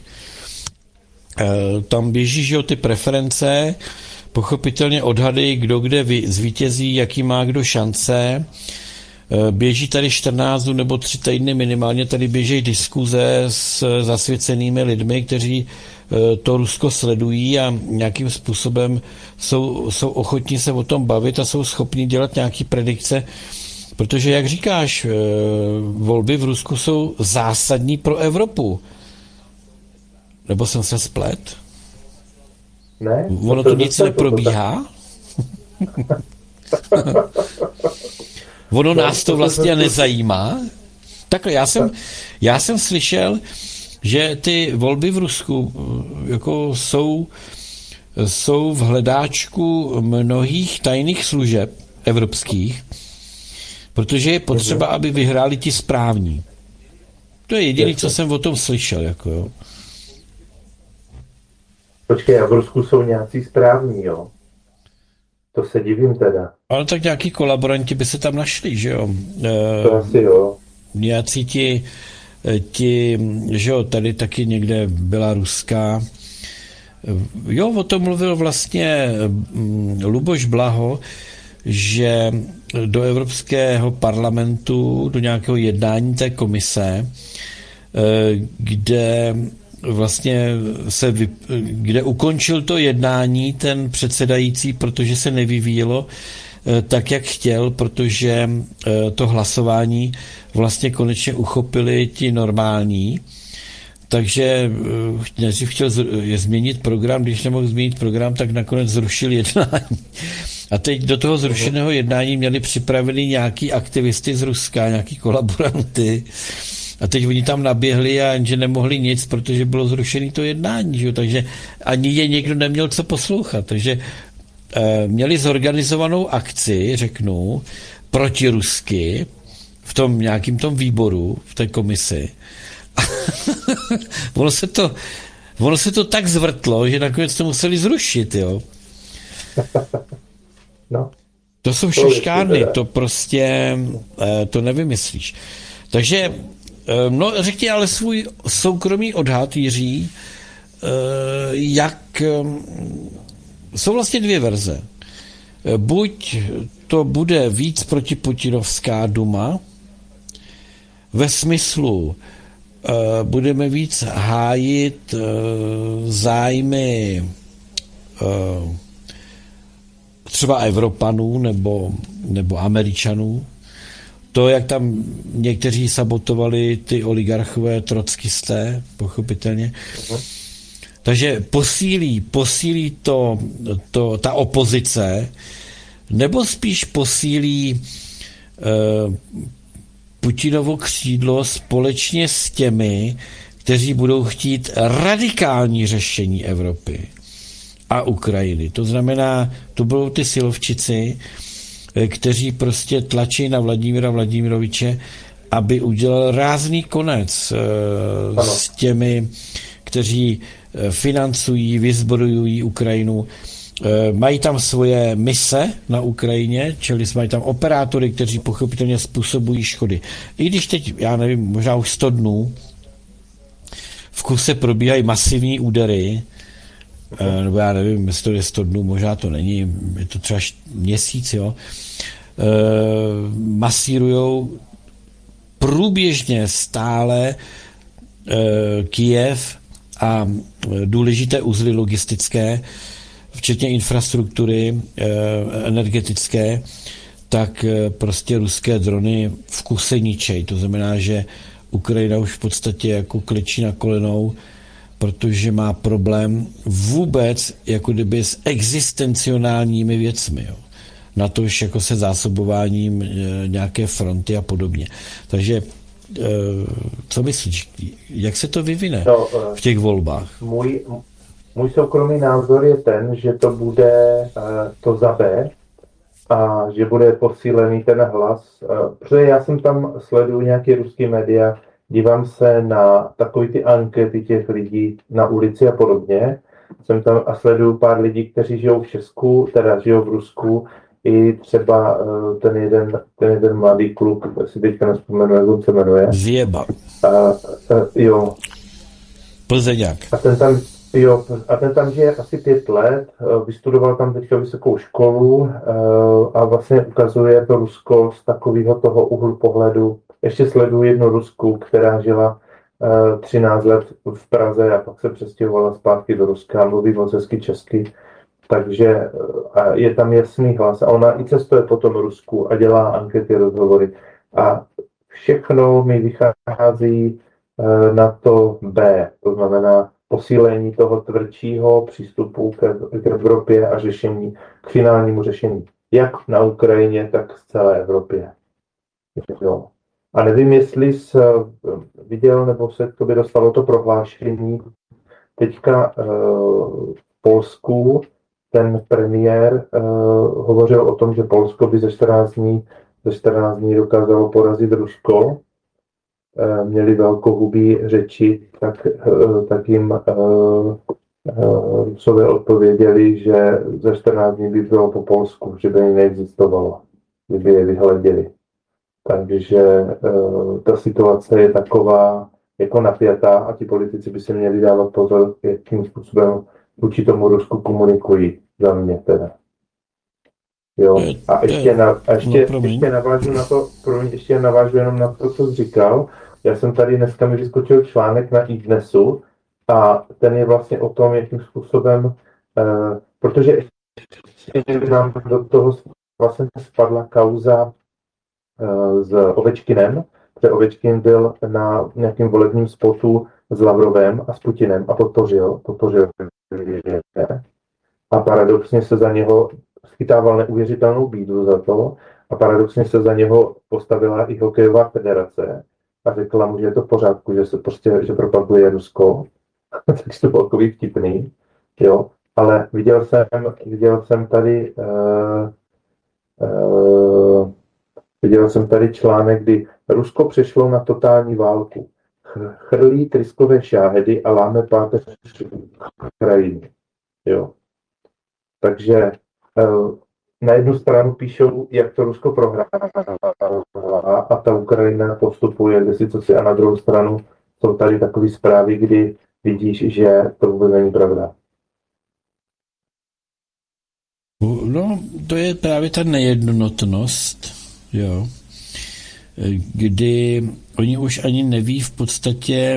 tam běží, že jo, ty preference, pochopitelně odhady, kdo kde zvítězí, jaký má kdo šance. Běží tady čtrnáct nebo tři týdny minimálně, tady běží diskuze s zasvěcenými lidmi, kteří to Rusko sledují a nějakým způsobem jsou, jsou ochotní se o tom bavit a jsou schopni dělat nějaké predikce, protože, jak říkáš, volby v Rusku jsou zásadní pro Evropu. Nebo jsem se splet? Ne? Ono to nic neprobíhá? Ono nás to vlastně nezajímá? Takhle, já jsem, já jsem slyšel, že ty volby v Rusku jako jsou, jsou v hledáčku mnohých tajných služeb evropských, protože je potřeba, aby vyhráli ti správní. To je jediné, co jsem o tom slyšel. Jako jo. Počkej, a v Rusku jsou nějací správní, jo? To se divím teda. Ale tak nějaký kolaboranti by se tam našli, že jo? To asi jo. Nějací ti, ti, že jo, tady taky někde byla ruská. Jo, o tom mluvil vlastně Luboš Blaho, že do Evropského parlamentu, do nějakého jednání té komise, kde vlastně se, vy, kde ukončil to jednání ten předsedající, protože se nevyvíjelo tak, jak chtěl, protože to hlasování vlastně konečně uchopili ti normální, takže nejdřív chtěl je změnit program, když nemohl změnit program, tak nakonec zrušil jednání. A teď do toho zrušeného jednání měli připraveni nějaký aktivisty z Ruska, nějaký kolaboranty, a teď oni tam naběhli a že nemohli nic, protože bylo zrušené to jednání, že? Takže ani je někdo neměl co poslouchat. Takže e, měli zorganizovanou akci, řeknu, protirusky v tom nějakým tom výboru, v té komisi. ono, se to, ono se to tak zvrtlo, že nakonec to museli zrušit, jo. No. To jsou šeškárny, to prostě e, to nevymyslíš. Takže no, řekni ale svůj soukromý odhad, Jiří, jak jsou vlastně dvě verze. Buď to bude víc protiputinovská duma, ve smyslu budeme víc hájit zájmy třeba Evropanů nebo, nebo Američanů. To, jak tam někteří sabotovali ty oligarchové trockisté, pochopitelně. Takže posílí, posílí to, to ta opozice, nebo spíš posílí eh, Putinovo křídlo společně s těmi, kteří budou chtít radikální řešení Evropy. a Ukrajiny. To znamená, to budou ty silovčici, kteří prostě tlačí na Vladimíra Vladimiroviče, aby udělal rázný konec uh, s těmi, kteří financují, vyzbrojují Ukrajinu. Uh, mají tam svoje mise na Ukrajině, čili mají tam operátory, kteří pochopitelně způsobují škody. I když teď, já nevím, možná už sto dnů v kuse probíhají masivní údery, uh, nebo já nevím, jestli to je sto dnů, možná to není, je to třeba měsíc, jo. Uh, masírujou průběžně stále uh, Kyjev a důležité uzly logistické, včetně infrastruktury uh, energetické, tak uh, prostě ruské drony v kuse ničej. To znamená, že Ukrajina už v podstatě jako klečí na kolenou, protože má problém vůbec jako kdyby s existencionálními věcmi. Jo. Na to už jako se zásobováním e, nějaké fronty a podobně. Takže e, co myslíš, jak se to vyvine no, v těch volbách? Můj, můj soukromý názor je ten, že to bude e, to za B a že bude posílený ten hlas. E, protože já jsem tam sleduju nějaké ruské média, dívám se na takové ty ankety těch lidí na ulici a podobně. Jsem tam a sleduju pár lidí, kteří žijou v Česku, teda žijou v Rusku, i třeba uh, ten jeden, ten jeden mladý kluk, si teďka nespomenu, jak on se jmenuje. Zjeba. A, a, jo. Plzeňák. A ten tam, jo, a ten tam žije asi pět let, vystudoval tam teďka vysokou školu uh, a vlastně ukazuje to Rusko z takového toho úhlu pohledu. Ještě sleduju jednu Rusku, která žila uh, třináct let v Praze a pak se přestěhovala zpátky do Ruska, mluví moc hezky česky. Takže uh, je tam jasný hlas a ona i cestuje po tom Rusku a dělá ankety, rozhovory. A všechno mi vychází uh, na to B, to znamená posílení toho tvrdšího přístupu k, k Evropě a řešení, k finálnímu řešení. Jak na Ukrajině, tak v celé Evropě. Jo. A nevím, jestli jsi viděl, nebo se k tobě dostalo to prohlášení. Teďka uh, v Polsku ten premiér uh, hovořil o tom, že Polsko by ze čtrnáct dní, ze čtrnáct dní dokázalo porazit Rusko. Uh, měli velkohubý řeči, tak, uh, tak jim uh, uh, Rusové odpověděli, že ze čtrnáct dní by bylo po Polsku, že by neexistovalo, kdyby je vyhleděli. Takže uh, ta situace je taková jako napjatá a ti politici by se měli dávat pozor, jakým způsobem vůči tomu Rusku komunikují, za mě teda. Jo. A ještě, na, a ještě, no, ještě navážu na to, promiň, ještě navážu jenom na to, co jsi říkal. Já jsem tady dneska mi vyskočil článek na iDnesu a ten je vlastně o tom, jakým způsobem, uh, protože ještě nám do toho vlastně spadla kauza s Ovečkinem, protože Ovečkin byl na nějakém volebním spotu s Lavrovem a s Putinem a podpořil, podpořil a paradoxně se za něho schytával neuvěřitelnou bídu za to a paradoxně se za něho postavila i hokejová federace a řekla mu, že je to v pořádku, že se prostě, že propaguje Rusko, takže to bylo takový vtipný, jo, ale viděl jsem, viděl jsem tady uh, uh, Viděl jsem tady článek, kdy Rusko přešlo na totální válku. Chrlí tryskové šáhedy a láme páteř Ukrajiny. Jo. Takže na jednu stranu píšou, jak to Rusko prohrává a ta Ukrajina postupuje kdesi co si, a na druhou stranu jsou tady takové zprávy, kdy vidíš, že to vůbec není pravda. No, to je právě ta nejednotnost, jo, kdy oni už ani neví v podstatě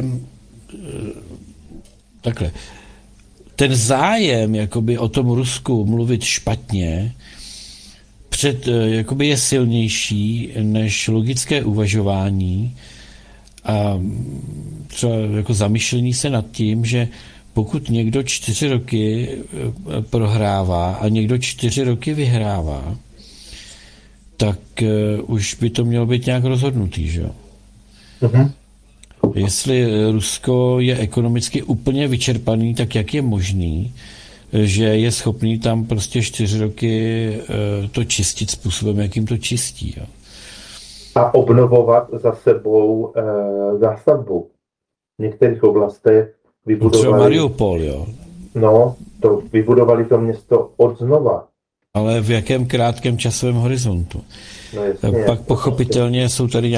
takhle. Ten zájem jakoby o tom Rusku mluvit špatně před, jakoby je silnější než logické uvažování a třeba jako zamýšlení se nad tím, že pokud někdo čtyři roky prohrává a někdo čtyři roky vyhrává, tak uh, už by to mělo být nějak rozhodnutý, že jo? Uh-huh. Jestli Rusko je ekonomicky úplně vyčerpaný, tak jak je možný, že je schopný tam prostě čtyři roky to čistit způsobem, jakým to čistí. Jo. A obnovovat za sebou e, zástavbu. V některých oblastech vybudovali... Třeba Mariupol, jo. No, to vybudovali to město od znova. Ale v jakém krátkém časovém horizontu. No jasně, Pak pochopitelně jsou tady